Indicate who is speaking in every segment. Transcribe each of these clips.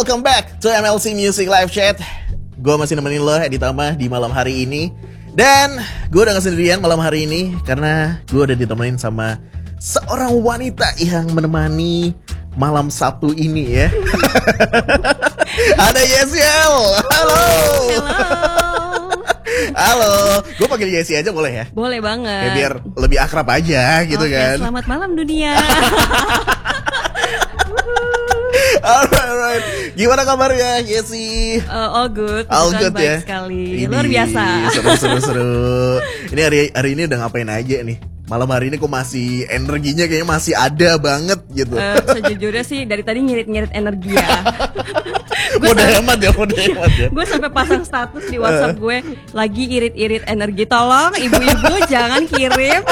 Speaker 1: welcome back to MLC Music Live Chat. Gue masih nemenin lo ditambah di malam hari ini. Dan gue udah gak sendirian malam hari ini karena gue udah ditemenin sama seorang wanita yang menemani malam Sabtu ini ya. Ada Yesiel. Halo. Halo. Gue panggil Yesi aja boleh ya?
Speaker 2: Boleh banget.
Speaker 1: Ya, biar lebih akrab aja gitu kan.
Speaker 2: Selamat malam dunia.
Speaker 1: Alright. Gimana kabarnya Yesi?
Speaker 2: All good.
Speaker 1: All good
Speaker 2: baik
Speaker 1: ya.
Speaker 2: sekali. Luar biasa.
Speaker 1: Seru. Ini hari ini udah ngapain aja nih? Malam hari ini kok masih energinya kayaknya masih ada banget gitu.
Speaker 2: Sejujurnya sih dari tadi ngirit-ngirit energi ya.
Speaker 1: Udah hemat ya.
Speaker 2: Gue sampai pasang status di WhatsApp gue lagi irit-irit energi. Tolong ibu-ibu jangan kirim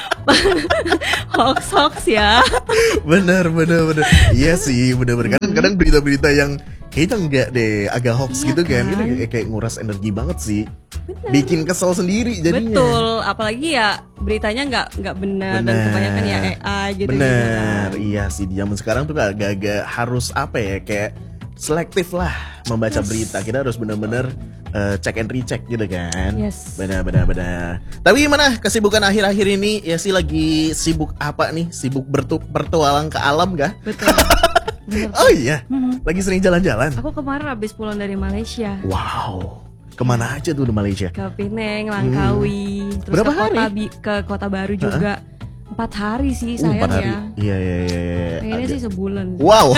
Speaker 2: hoax ya.
Speaker 1: Bener. Iya sih, bener. Kadang berita-berita yang kayaknya enggak deh, agak hoax
Speaker 2: iya
Speaker 1: gitu kan.
Speaker 2: kan?
Speaker 1: Itu kayak nguras energi banget sih.
Speaker 2: Bener.
Speaker 1: Bikin kesel sendiri jadinya.
Speaker 2: Betul, apalagi ya beritanya nggak benar dan kebanyakan ya AI gitu.
Speaker 1: Bener, iya sih di zaman sekarang tuh agak-agak harus apa ya, kayak selektif lah membaca berita. Kita harus benar-benar check and recheck gitu kan.
Speaker 2: Yes.
Speaker 1: Benar. Tapi gimana kesibukan akhir-akhir ini? Ya sih lagi sibuk apa nih? Sibuk bertualang ke alam kah?
Speaker 2: Betul. Bener.
Speaker 1: Oh iya, lagi sering jalan-jalan.
Speaker 2: Aku kemarin habis pulang dari Malaysia.
Speaker 1: Wow, kemana aja tuh di Malaysia?
Speaker 2: Ke Penang, Langkawi, terus
Speaker 1: Berapa
Speaker 2: ke kota
Speaker 1: hari?
Speaker 2: ke Kota Baru juga. 4 hari sih
Speaker 1: 4
Speaker 2: sayang
Speaker 1: hari.
Speaker 2: ya.
Speaker 1: Iya.
Speaker 2: Kayaknya sih sebulan.
Speaker 1: Wow.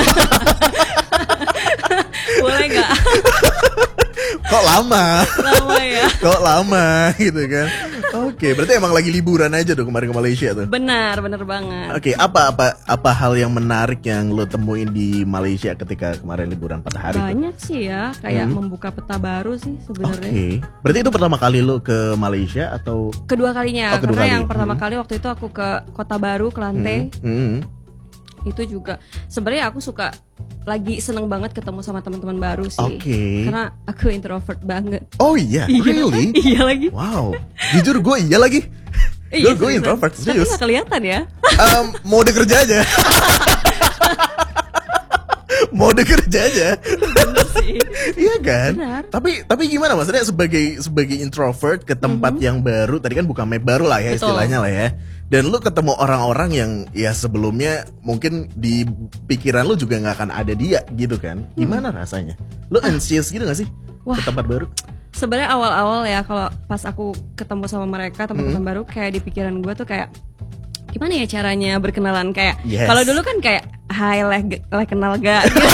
Speaker 2: Boleh nggak?
Speaker 1: Kok lama?
Speaker 2: Lama ya.
Speaker 1: Kok lama gitu kan? Oke, berarti emang lagi liburan aja tuh kemarin ke Malaysia tuh.
Speaker 2: Benar banget.
Speaker 1: Oke, apa hal yang menarik yang lo temuin di Malaysia ketika kemarin liburan 4 hari tuh?
Speaker 2: Banyak sih ya, kayak membuka peta baru sih sebenarnya.
Speaker 1: Oke, berarti itu pertama kali lo ke Malaysia atau?
Speaker 2: Kedua kalinya,
Speaker 1: Oh, kedua
Speaker 2: karena
Speaker 1: kali.
Speaker 2: yang pertama kali waktu itu aku ke Kota Baru, Kelantan. Itu juga sebenarnya aku suka, lagi seneng banget ketemu sama teman-teman baru sih.
Speaker 1: Oke.
Speaker 2: Karena aku introvert banget.
Speaker 1: Oh iya, really?
Speaker 2: Iya lagi.
Speaker 1: Wow, jujur gue iya lagi. Gue
Speaker 2: seriusan.
Speaker 1: introvert,
Speaker 2: Tapi
Speaker 1: serius.
Speaker 2: gak kelihatan ya.
Speaker 1: Mode kerja aja. Mode kerja aja.
Speaker 2: Bener sih.
Speaker 1: Iya kan?
Speaker 2: Benar.
Speaker 1: Tapi gimana maksudnya sebagai introvert ke tempat yang baru, tadi kan buka map baru lah ya.
Speaker 2: Betul.
Speaker 1: Istilahnya lah ya. Dan lu ketemu orang-orang yang ya sebelumnya mungkin di pikiran lu juga nggak akan ada dia gitu kan? Gimana rasanya? Lu anxious gitu gak sih ke tempat baru?
Speaker 2: Sebenarnya awal-awal ya, kalau pas aku ketemu sama mereka teman-teman baru, kayak di pikiran gue tuh kayak gimana ya caranya berkenalan, kayak kalau dulu kan kayak hai leh kenal gak gitu.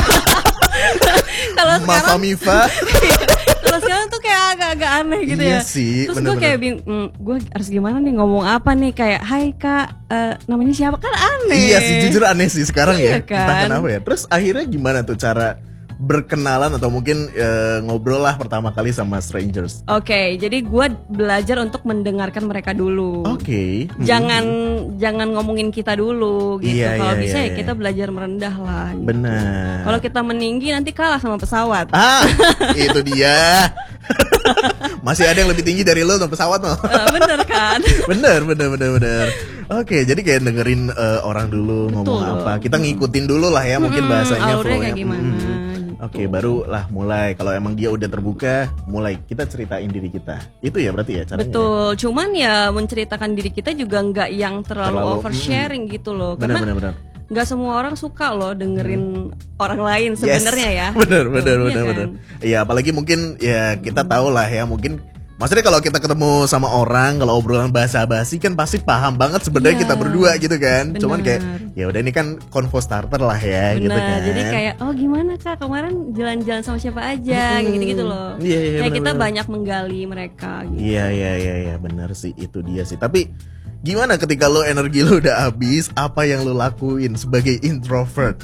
Speaker 2: Kalau
Speaker 1: Maaf
Speaker 2: sekarang
Speaker 1: Mifa.
Speaker 2: kalau sekarang tuh kayak agak-agak aneh gitu
Speaker 1: Iya
Speaker 2: ya.
Speaker 1: sih,
Speaker 2: Terus gue
Speaker 1: bener-bener.
Speaker 2: kayak bingung, gue harus gimana nih ngomong apa nih, kayak hai kak, namanya siapa, kan aneh.
Speaker 1: Iya sih, jujur aneh sih sekarang ya.
Speaker 2: Iya kan?
Speaker 1: Entah kenapa ya. Terus akhirnya gimana tuh cara berkenalan atau mungkin ngobrol lah pertama kali sama strangers?
Speaker 2: Oke, jadi gue belajar untuk mendengarkan mereka dulu.
Speaker 1: Oke.
Speaker 2: Jangan ngomongin kita dulu gitu.
Speaker 1: Iya,
Speaker 2: Kalau
Speaker 1: iya,
Speaker 2: bisa
Speaker 1: iya,
Speaker 2: ya kita belajar merendah lah. Gitu.
Speaker 1: Benar.
Speaker 2: Kalau kita meninggi nanti kalah sama pesawat.
Speaker 1: Itu dia. Masih ada yang lebih tinggi dari lo untuk pesawat loh.
Speaker 2: Bener kan?
Speaker 1: Bener. Oke, jadi kayak dengerin orang dulu ngomong apa. Kita ngikutin dulu lah ya, mungkin bahasanya
Speaker 2: alurnya
Speaker 1: flow-nya.
Speaker 2: kayak gimana. Gitu.
Speaker 1: Oke, baru lah mulai. Kalau emang dia udah terbuka, mulai kita ceritain diri kita. Itu ya berarti ya caranya.
Speaker 2: Betul. Cuman ya menceritakan diri kita juga nggak yang terlalu oversharing gitu loh. Karena
Speaker 1: Benar.
Speaker 2: nggak semua orang suka loh dengerin orang lain sebenarnya ya.
Speaker 1: Bener.
Speaker 2: Kan?
Speaker 1: Iya, apalagi mungkin ya kita tahu lah ya, mungkin maksudnya kalau kita ketemu sama orang, kalau obrolan basa-basi kan pasti paham banget sebenarnya kita berdua gitu kan.
Speaker 2: Bener.
Speaker 1: Cuman kayak ya udah ini kan convo starter lah ya.
Speaker 2: Benar,
Speaker 1: gitu kan.
Speaker 2: jadi kayak oh gimana kak kemarin jalan-jalan sama siapa aja gitu loh.
Speaker 1: Iya,
Speaker 2: kayak kita
Speaker 1: bener.
Speaker 2: banyak menggali mereka gitu.
Speaker 1: Iya, benar sih, itu dia sih. Tapi gimana ketika lo energi lo udah habis, apa yang lo lakuin sebagai introvert?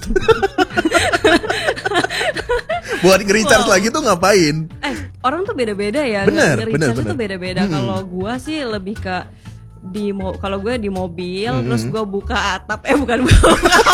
Speaker 1: Buat nge-recharge lagi tuh ngapain?
Speaker 2: Orang tuh beda-beda ya.
Speaker 1: Bener.
Speaker 2: Nge-recharge tuh beda-beda. Kalau gua sih lebih ke kalau gue di mobil, terus gue buka atap, bukan buka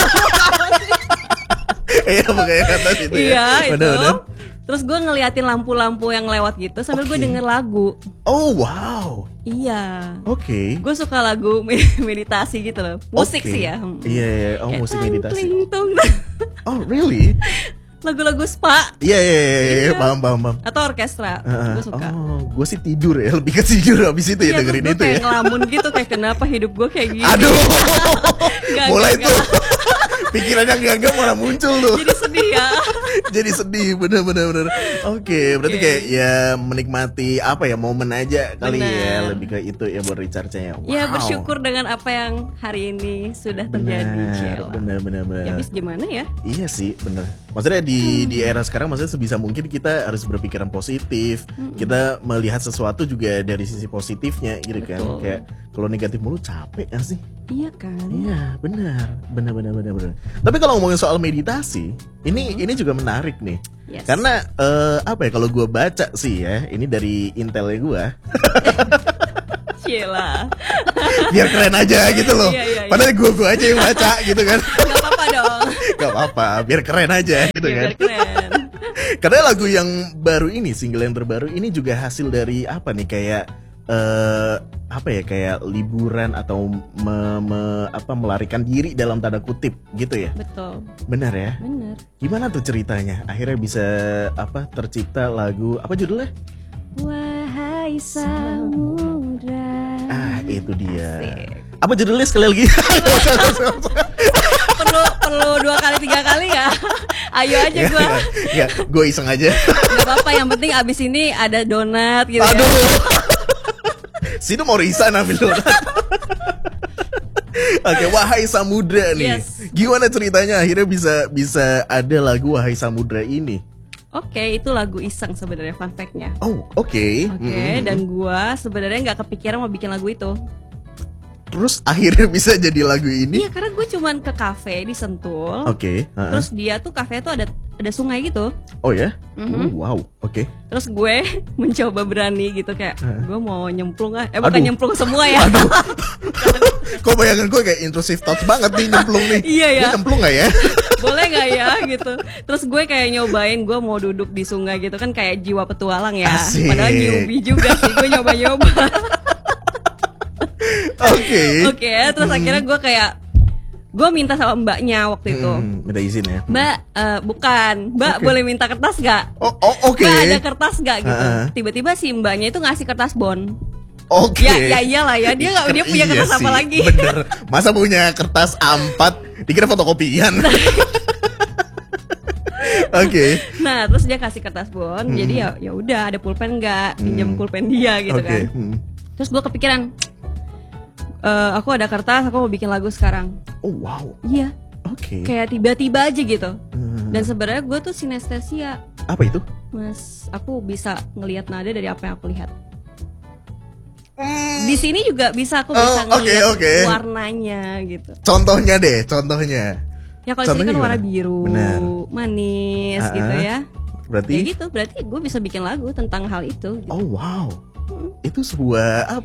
Speaker 1: Iya, pakai kata itu ya.
Speaker 2: Iya itu.
Speaker 1: Bener.
Speaker 2: Terus gue ngeliatin lampu-lampu yang lewat gitu sambil gue denger lagu.
Speaker 1: Oh wow.
Speaker 2: Iya.
Speaker 1: Oke.
Speaker 2: Gue suka lagu meditasi gitu loh. Musik
Speaker 1: Oke.
Speaker 2: sih ya.
Speaker 1: Iya. Oh,
Speaker 2: Kayak
Speaker 1: musik meditasi.
Speaker 2: tling, tung.
Speaker 1: Oh really?
Speaker 2: lagu-lagu spa.
Speaker 1: Iya, paham.
Speaker 2: Atau orkestra, gue suka.
Speaker 1: Oh, gue sih tidur ya, lebih ke tidur habis itu ya dengerin itu ya.
Speaker 2: Kayak ngelamun gitu, kayak kenapa hidup gue kayak gini.
Speaker 1: Aduh, mulai tuh pikirannya enggak malah muncul tuh.
Speaker 2: Jadi sedih ya.
Speaker 1: Jadi sedih, bener. Oke, berarti kayak ya menikmati apa ya, momen aja kali ya, lebih ke itu ya buat recharge-nya. Wow.
Speaker 2: Ya bersyukur dengan apa yang hari ini sudah terjadi.
Speaker 1: Bener.
Speaker 2: Ya habis gimana ya?
Speaker 1: Iya sih, bener. Maksudnya di era sekarang, maksudnya sebisa mungkin kita harus berpikiran positif. Kita melihat sesuatu juga dari sisi positifnya gitu. Betul. Kan. Kayak kalau negatif mulu capek kan sih?
Speaker 2: Iya kan?
Speaker 1: Iya, benar. Tapi kalau ngomongin soal meditasi, ini juga menarik nih. Yes. Karena apa ya, kalau gue baca sih ya, ini dari intelnya gue.
Speaker 2: Cila.
Speaker 1: Biar keren aja gitu loh. Iya. Padahal gue aja yang baca gitu kan.
Speaker 2: Gak apa-apa dong.
Speaker 1: Gak apa-apa, biar keren aja gitu kan.
Speaker 2: Biar keren.
Speaker 1: Karena lagu yang baru ini, single yang terbaru ini juga hasil dari apa nih, kayak apa ya, kayak liburan atau melarikan diri dalam tanda kutip gitu ya.
Speaker 2: Betul.
Speaker 1: Benar ya?
Speaker 2: Benar.
Speaker 1: Gimana tuh ceritanya? Akhirnya bisa tercipta lagu apa judulnya?
Speaker 2: Wahai samudra.
Speaker 1: Itu dia.
Speaker 2: Asik.
Speaker 1: Apa judulnya sekali lagi?
Speaker 2: perlu 2 kali 3 kali ya. Ayo aja gue.
Speaker 1: Ya, gue iseng aja.
Speaker 2: Gak apa-apa, yang penting abis ini ada donat gitu.
Speaker 1: Aduh.
Speaker 2: Ya.
Speaker 1: Sini mau Risa ambil donat. Oke, Wahai Samudra nih. Yes. Gimana ceritanya akhirnya bisa ada lagu Wahai Samudra ini?
Speaker 2: Oke, itu lagu iseng sebenarnya, fun fact-nya.
Speaker 1: Oh, oke.
Speaker 2: Dan gua sebenarnya nggak kepikiran mau bikin lagu itu.
Speaker 1: Terus akhirnya bisa jadi lagu ini?
Speaker 2: Iya, karena gue cuman ke kafe di Sentul.
Speaker 1: Oke.
Speaker 2: Terus dia tuh kafe tuh ada sungai gitu.
Speaker 1: Oh ya? Wow, oke.
Speaker 2: Terus gue mencoba berani gitu, kayak gue mau nyemplung bukan nyemplung semua ya.
Speaker 1: Aduh. Kok bayangan gue kayak intrusive thoughts banget nih nyemplung nih.
Speaker 2: Iya ya.
Speaker 1: Gue nyemplung gak ya?
Speaker 2: Boleh gak ya gitu. Terus gue kayak nyobain gue mau duduk di sungai gitu kan, kayak jiwa petualang ya.
Speaker 1: Asik.
Speaker 2: Padahal newbie juga sih, gue nyoba-nyoba. Oke, terus akhirnya gue kayak gue minta sama mbaknya waktu itu.
Speaker 1: Minta izin ya.
Speaker 2: Mbak, bukan. Mbak, boleh minta kertas gak?
Speaker 1: Oke.
Speaker 2: Mbak, ada kertas gak gitu. Tiba-tiba si mbaknya itu ngasih kertas bon.
Speaker 1: Oke.
Speaker 2: Ya iyalah ya, dia punya kertas apa lagi?
Speaker 1: Bener. Masa punya kertas A4 dikira fotokopian. Oke.
Speaker 2: Nah, terus dia kasih kertas bon. Jadi ya udah, ada pulpen nggak? Pinjam pulpen dia gitu kan. Terus gue kepikiran, aku ada kertas, aku mau bikin lagu sekarang.
Speaker 1: Oh wow.
Speaker 2: Iya.
Speaker 1: Oke.
Speaker 2: Kayak tiba-tiba aja gitu. Dan sebenarnya gue tuh sinestesia.
Speaker 1: Apa itu?
Speaker 2: Mas, aku bisa ngelihat nada dari apa yang aku lihat. Di sini juga bisa aku bisa ngelihat warnanya gitu.
Speaker 1: Contohnya.
Speaker 2: Ya kalau di sini kan warna biru, manis gitu ya.
Speaker 1: Berarti?
Speaker 2: Ya gitu, berarti gue bisa bikin lagu tentang hal itu. Gitu.
Speaker 1: Oh wow. Itu sebuah